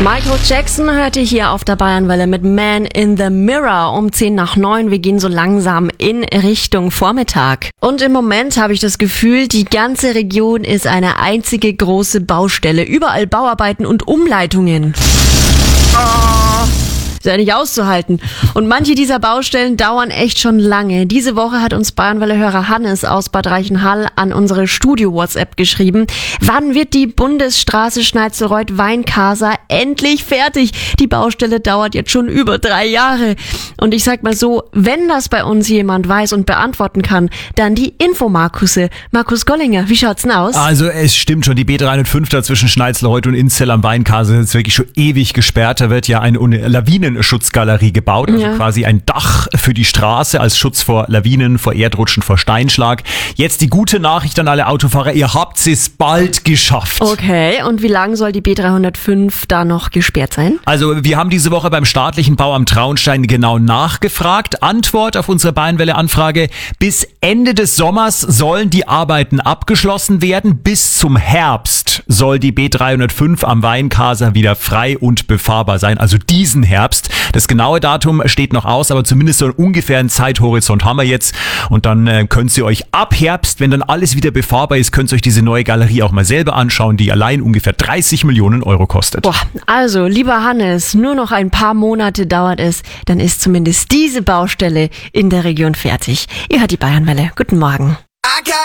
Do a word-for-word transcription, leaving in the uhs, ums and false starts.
Michael Jackson hörte hier auf der Bayernwelle mit Man in the Mirror um zehn nach neun. Wir gehen so langsam in Richtung Vormittag. Und im Moment habe ich das Gefühl, die ganze Region ist eine einzige große Baustelle. Überall Bauarbeiten und Umleitungen. Oh. Ist ja nicht auszuhalten. Und manche dieser Baustellen dauern echt schon lange. Diese Woche hat uns Bayernwelle-Hörer Hannes aus Bad Reichenhall an unsere Studio-WhatsApp geschrieben. Wann wird die Bundesstraße Schneizelreuth-Weinkaser endlich fertig? Die Baustelle dauert jetzt schon über drei Jahre. Und ich sag mal so, wenn das bei uns jemand weiß und beantworten kann, dann die Infomarkusse. Markus Gollinger, wie schaut's denn aus? Also es stimmt schon, die B dreihundertfünf da zwischen Schneizelreuth und Inzell am Weinkaser ist wirklich schon ewig gesperrt. Da wird ja eine Lawinen Schutzgalerie gebaut, also ja. quasi ein Dach für die Straße als Schutz vor Lawinen, vor Erdrutschen, vor Steinschlag. Jetzt die gute Nachricht an alle Autofahrer, ihr habt es bald geschafft. Okay, und wie lange soll die B dreihundertfünf da noch gesperrt sein? Also wir haben diese Woche beim staatlichen Bauamt Traunstein genau nachgefragt. Antwort auf unsere Bayernwelle-Anfrage: Bis Ende des Sommers sollen die Arbeiten abgeschlossen werden. Bis zum Herbst soll die B dreihundertfünf am Weinkaser wieder frei und befahrbar sein. Also diesen Herbst. Das genaue Datum steht noch aus, aber zumindest so einen ungefähren Zeithorizont haben wir jetzt. Und dann äh, könnt ihr euch ab Herbst, wenn dann alles wieder befahrbar ist, könnt ihr euch diese neue Galerie auch mal selber anschauen, die allein ungefähr dreißig Millionen Euro kostet. Boah, also lieber Hannes, nur noch ein paar Monate dauert es, dann ist zumindest diese Baustelle in der Region fertig. Ihr hört die Bayernwelle. Guten Morgen.